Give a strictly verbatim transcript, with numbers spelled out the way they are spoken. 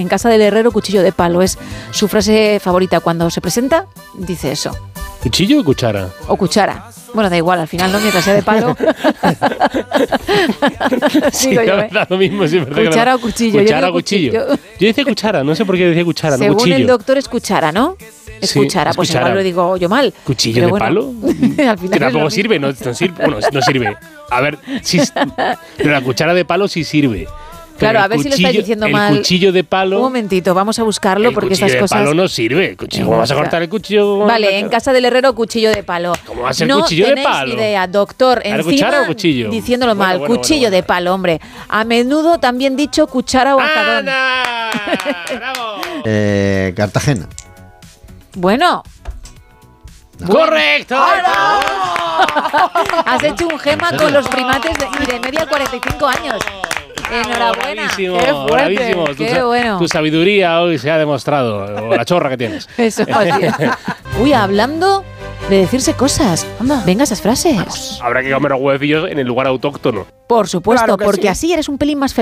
En casa del herrero, cuchillo de palo. Es su frase favorita cuando se presenta, dice eso. ¿Cuchillo o cuchara? O cuchara. Bueno, da igual, al final no, mientras sea de palo. Sí, Digo yo, da, ¿eh? da lo mismo. Sí, Cuchara o cuchillo. Cuchara o Yo digo cuchillo. cuchillo. Yo decía cuchara, no sé por qué decía cuchara, Según no cuchillo. el doctor es cuchara, ¿no? Es Sí, cuchara, es pues cuchara. igual lo digo yo mal. ¿Cuchillo Pero de bueno, palo? al final Que es lo tampoco mismo. sirve, no, no sirve. Bueno, no sirve. A ver, sí, pero la cuchara de palo sí sirve. Claro, Pero a ver el si lo estáis cuchillo- diciendo el mal. El cuchillo de palo... Un momentito, vamos a buscarlo el porque cuchillo estas de cosas... palo no sirve. Cuchillo, ¿cómo vas a cortar el cuchillo? Vale, en casa del herrero, cuchillo de palo. ¿Cómo va a ser no cuchillo de tenéis palo? ni idea, doctor. ¿Era Encima, cuchara o cuchillo? diciéndolo Bueno, mal, bueno, cuchillo bueno, bueno. de palo, hombre. A menudo también dicho cuchara o azadón. ¡Ana! ¡Bravo! Eh, Cartagena. Bueno, ¡Correcto! has hecho un gema con los primates de, y de media cuarenta y cinco años. Enhorabuena. Bravísimo, Qué fuerte. bravísimo. Tu Qué sa- bueno. Tu sabiduría hoy se ha demostrado, o la chorra que tienes. Eso, así es. Uy, hablando de decirse cosas. Anda, venga esas frases. Habrá que comer huevecillos en el lugar autóctono. Por supuesto, Claro que porque sí. así eres un pelín más feliz.